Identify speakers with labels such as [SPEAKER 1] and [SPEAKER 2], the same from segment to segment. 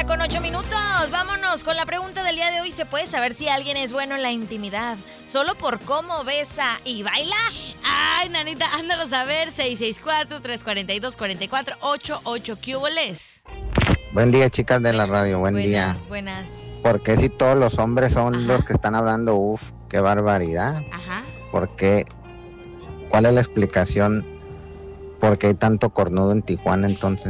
[SPEAKER 1] 11:08. Vámonos con la pregunta del día de hoy. ¿Se puede saber si alguien es bueno en la intimidad solo por cómo besa y baila?
[SPEAKER 2] Ay, nanita, ándalos a ver. 664-342-4488. ¿Qué huboles?
[SPEAKER 3] Buen día, chicas de la radio, buen día.
[SPEAKER 1] Buenas.
[SPEAKER 3] ¿Por qué si todos los hombres son los que están hablando? Uf, qué barbaridad.
[SPEAKER 2] Ajá.
[SPEAKER 3] ¿Por qué? ¿Cuál es la explicación? ¿Por qué hay tanto cornudo en Tijuana entonces?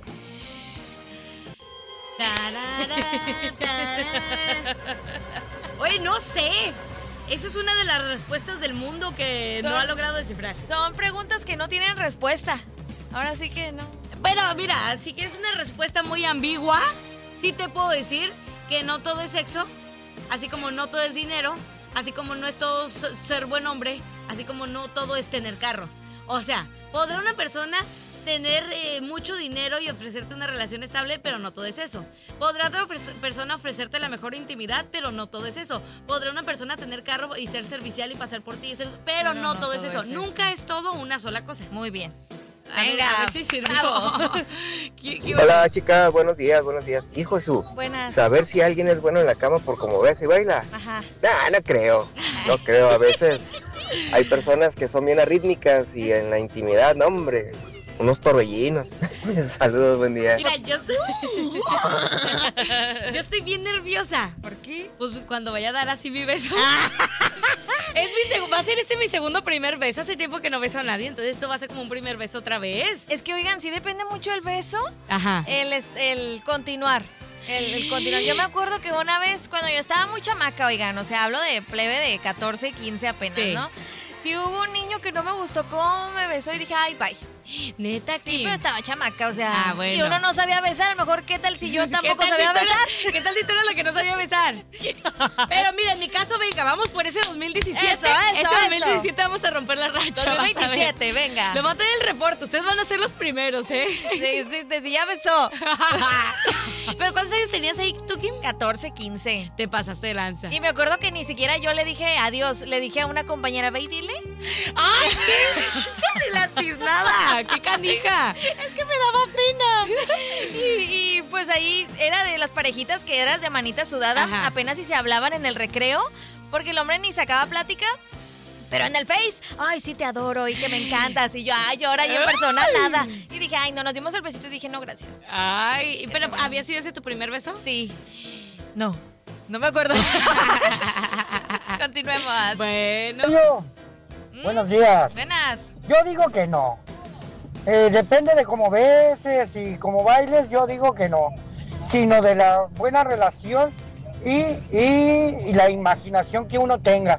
[SPEAKER 2] Oye, no sé. Esa es una de las respuestas del mundo que no ha logrado descifrar.
[SPEAKER 1] Son preguntas que no tienen respuesta. Ahora sí que no.
[SPEAKER 2] Pero mira, si quieres una respuesta muy ambigua, sí te puedo decir que no todo es sexo, así como no todo es dinero, así como no es todo ser buen hombre, así como no todo es tener carro. O sea, podrá una persona tener mucho dinero y ofrecerte una relación estable, pero no todo es eso. Podrá otra persona ofrecerte la mejor intimidad, pero no todo es eso. Podrá una persona tener carro y ser servicial y pasar por ti, pero no todo es eso. Nunca es todo una sola cosa.
[SPEAKER 1] Muy bien.
[SPEAKER 2] Venga, a ver si sirvió.
[SPEAKER 4] Hola, chicas, buenos días. Hijo Jesús,
[SPEAKER 1] Buenas.
[SPEAKER 4] saber si alguien es bueno en la cama por cómo besa y baila.
[SPEAKER 1] Ajá.
[SPEAKER 4] No creo. A veces hay personas que son bien arrítmicas y en la intimidad, no, hombre, unos torbellinos. Saludos, buen día.
[SPEAKER 2] Mira, yo estoy bien nerviosa.
[SPEAKER 1] ¿Por qué?
[SPEAKER 2] Pues cuando vaya a dar así mi beso. Va a ser mi segundo primer beso. Hace tiempo que no beso a nadie, entonces esto va a ser como un primer beso otra vez.
[SPEAKER 1] Es que, oigan, sí depende mucho el beso.
[SPEAKER 2] Ajá.
[SPEAKER 1] El continuar. El continuar. Yo me acuerdo que una vez, cuando yo estaba muy chamaca, oigan, o sea, hablo de plebe de 14, 15 apenas,
[SPEAKER 2] sí,
[SPEAKER 1] ¿no? Sí hubo un niño que no me gustó cómo me besó y dije, ay, bye.
[SPEAKER 2] Neta,
[SPEAKER 1] Sí, pero estaba chamaca, o sea,
[SPEAKER 2] bueno.
[SPEAKER 1] Y uno no sabía besar, a lo mejor, ¿qué tal si yo tampoco sabía besar?
[SPEAKER 2] ¿Qué tal si tú eres la que no sabía besar? Pero mira, en mi caso, venga, vamos por ese 2017.
[SPEAKER 1] Eso.
[SPEAKER 2] 2017 vamos a romper la racha.
[SPEAKER 1] 2027, venga.
[SPEAKER 2] Le voy a traer el reporte, ustedes van a ser los primeros, ¿eh?
[SPEAKER 1] Sí, ya besó.
[SPEAKER 2] ¿Pero cuántos años tenías ahí tú, Kim?
[SPEAKER 1] 14, 15.
[SPEAKER 2] Te pasaste de lanza.
[SPEAKER 1] Y me acuerdo que ni siquiera yo le dije adiós, le dije a una compañera, ve y dile.
[SPEAKER 2] ¡Ay, qué la tiznada! ¡Qué canija!
[SPEAKER 1] Es que me daba pena. Y pues ahí era de las parejitas que eras de manita sudada.
[SPEAKER 2] Ajá.
[SPEAKER 1] Apenas si se hablaban en el recreo, porque el hombre ni sacaba plática. Pero en el Face, ay, sí te adoro y que me encantas. Y yo, ay, ahora y en persona nada. Y dije, ay, no, nos dimos el besito y dije, no, gracias.
[SPEAKER 2] Ay, pero ¿había sido ese tu primer beso?
[SPEAKER 1] Sí. No me acuerdo. Continuemos.
[SPEAKER 2] Bueno.
[SPEAKER 5] Buenos días.
[SPEAKER 1] Buenas.
[SPEAKER 5] Yo digo que no. Depende de cómo beses y cómo bailes, yo digo que no. Sino de la buena relación y la imaginación que uno tenga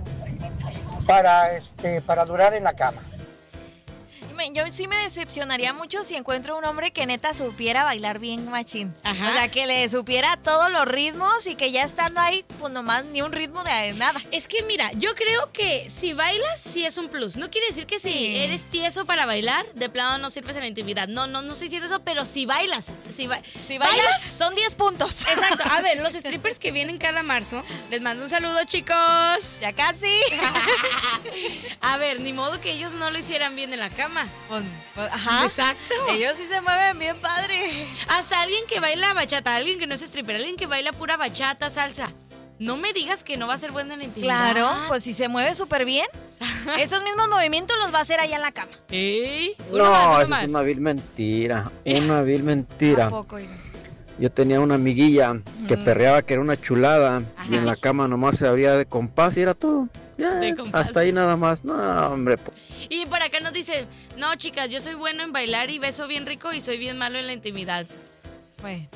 [SPEAKER 5] para durar en la cama.
[SPEAKER 1] Yo sí me decepcionaría mucho si encuentro un hombre que neta supiera bailar bien machín.
[SPEAKER 2] Ajá.
[SPEAKER 1] O sea, que le supiera todos los ritmos y que ya estando ahí, pues nomás ni un ritmo de nada.
[SPEAKER 2] Es que mira, yo creo que si bailas, sí es un plus. No quiere decir que si eres tieso para bailar, de plano no sirves en la intimidad. No estoy diciendo eso, pero si bailas. Si
[SPEAKER 1] bailas, son 10 puntos.
[SPEAKER 2] Exacto. A ver, los strippers que vienen cada marzo, les mando un saludo, chicos.
[SPEAKER 1] Ya casi.
[SPEAKER 2] A ver, ni modo que ellos no lo hicieran bien en la cama.
[SPEAKER 1] Ajá.
[SPEAKER 2] Exacto.
[SPEAKER 1] Ellos sí se mueven bien padre.
[SPEAKER 2] Hasta alguien que baila bachata, alguien que no es stripper, alguien que baila pura bachata, salsa. No me digas que no va a ser bueno en la intimidad.
[SPEAKER 1] Claro, pues si se mueve súper bien, esos mismos movimientos los va a hacer allá en la cama.
[SPEAKER 2] ¿Eh?
[SPEAKER 6] No, eso es una vil mentira. Una vil mentira.
[SPEAKER 1] ¿A poco?
[SPEAKER 6] Yo tenía una amiguilla que perreaba que era una chulada.
[SPEAKER 1] Ajá.
[SPEAKER 6] Y en la cama nomás se abría de compás y era todo. Ya,
[SPEAKER 2] De compás.
[SPEAKER 6] hasta ahí nada más. No, hombre.
[SPEAKER 2] Y por acá nos dice, no, chicas, yo soy bueno en bailar y beso bien rico y soy bien malo en la intimidad.
[SPEAKER 1] Bueno.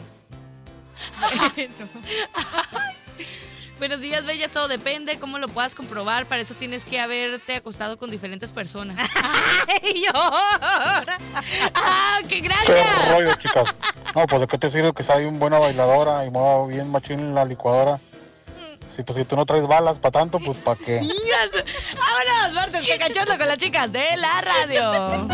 [SPEAKER 2] Buenos días, bellas, todo depende, cómo lo puedas comprobar, para eso tienes que haberte acostado con diferentes personas.
[SPEAKER 1] ¡Ay, yo!
[SPEAKER 2] ¡Ah, qué
[SPEAKER 7] Qué
[SPEAKER 2] gracia!
[SPEAKER 7] rollo, chicas. No, pues de qué te sirve que sea bien buena bailadora y mueva bien machín en la licuadora. Sí, pues si tú no traes balas para tanto, pues para qué.
[SPEAKER 2] Vámonos, martes, que cachondo con las chicas de la radio.